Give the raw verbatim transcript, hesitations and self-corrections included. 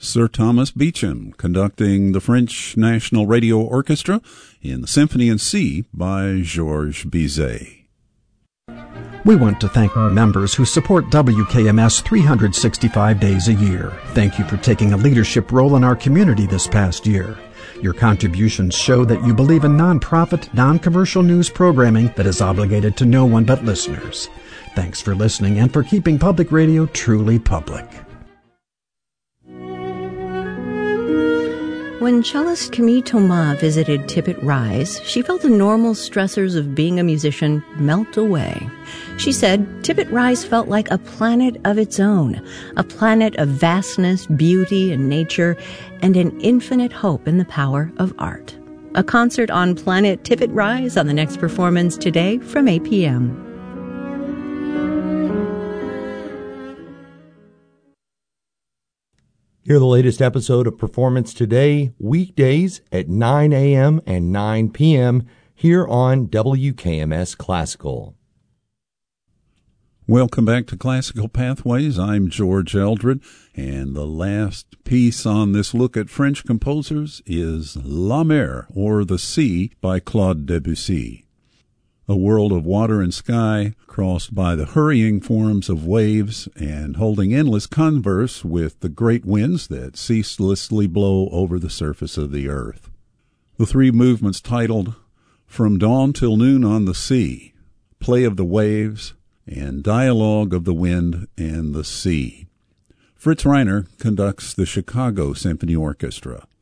Sir Thomas Beecham conducting the French National Radio Orchestra in the Symphony in C by Georges Bizet. We want to thank our members who support W K M S three hundred sixty-five days a year. Thank you for taking a leadership role in our community this past year. Your contributions show that you believe in nonprofit, non-commercial news programming that is obligated to no one but listeners. Thanks for listening and for keeping public radio truly public. When cellist Camille Thomas visited Tippett Rise, she felt the normal stressors of being a musician melt away. She said Tippett Rise felt like a planet of its own, a planet of vastness, beauty, and nature, and an infinite hope in the power of art. A concert on Planet Tippett Rise on the next performance today from eight p.m. Hear the latest episode of Performance Today, weekdays at nine a.m. and nine p.m. here on W K M S Classical. Welcome back to Classical Pathways. I'm George Eldred, and the last piece on this look at French composers is La Mer, or The Sea, by Claude Debussy. A world of water and sky, crossed by the hurrying forms of waves and holding endless converse with the great winds that ceaselessly blow over the surface of the earth. The three movements titled From Dawn Till Noon on the Sea, Play of the Waves, and Dialogue of the Wind and the Sea. Fritz Reiner conducts the Chicago Symphony Orchestra.